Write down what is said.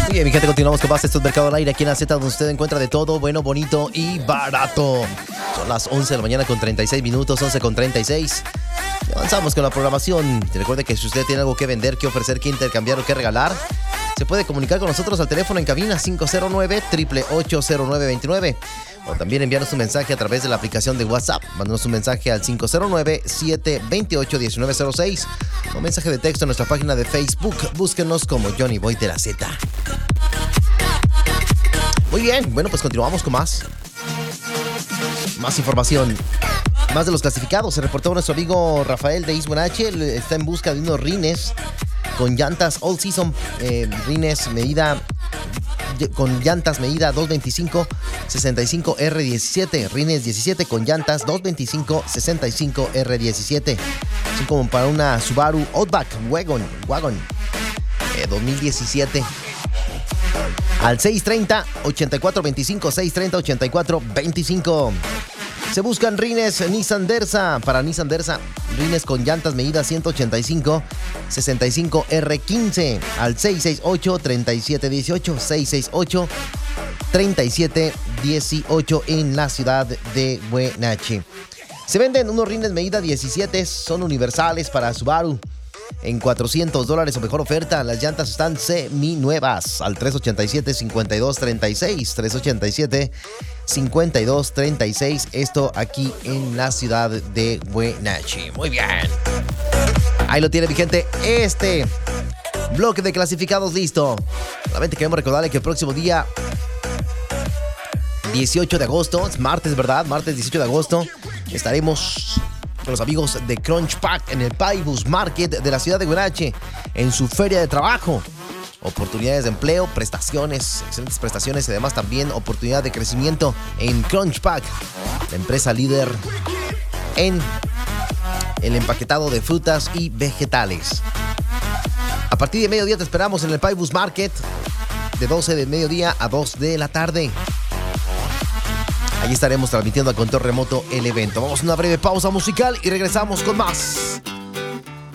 Muy bien, mi gente, continuamos con más. Esto es Mercado al Aire, aquí en la Z, donde usted encuentra de todo, bueno, bonito y barato. Son las 11 de la mañana con 36 minutos, 11 con 36. Y avanzamos con la programación. Recuerde que si usted tiene algo que vender, que ofrecer, que intercambiar o que regalar, se puede comunicar con nosotros al teléfono en cabina 509-888-0929. O también enviarnos un mensaje a través de la aplicación de WhatsApp. Mándanos un mensaje al 509-728-1906. O mensaje de texto en nuestra página de Facebook. Búsquenos como Johnny Boy de la Z. Muy bien, bueno, pues continuamos con más información. Más de los clasificados. Se reportó nuestro amigo Rafael de East Wenatchee. Está en busca de unos rines con llantas All Season. Rines con llantas medida 225 65 R17, rines 17 con llantas 225 65 R17. Son como para una Subaru Outback Wagon 2017. Al 630-8425, 630-8425. Se buscan rines Nissan Versa. Para Nissan Versa, rines con llantas medidas 185 65 R15 al 668-3718, 668-3718 en la ciudad de Wenatchee. Se venden unos rines medida 17, son universales para Subaru en $400 o mejor oferta. Las llantas están seminuevas al 387-5236, 387-5236. Esto aquí en la ciudad de Wenatchee. Muy bien. Ahí lo tiene, mi gente. Este bloque de clasificados listo. Solamente queremos recordarle que el próximo día 18 de agosto, es martes, ¿verdad? Martes 18 de agosto, estaremos con los amigos de Crunch Pack en el Paibus Market de la ciudad de Wenatchee, en su feria de trabajo. Oportunidades de empleo, prestaciones, excelentes prestaciones y además también oportunidad de crecimiento en Crunch Pack, la empresa líder en el empaquetado de frutas y vegetales. A partir de mediodía te esperamos en el Paibus Market, de 12 de mediodía a 2 de la tarde. Allí estaremos transmitiendo a control remoto el evento. Vamos a una breve pausa musical y regresamos con más.